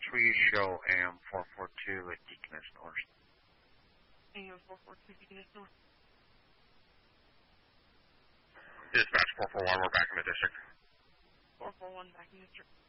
will you show AM 442 at Deaconess North? AM 442 Deaconess North. Dispatch 441, we're back in the district. 441 back in the district.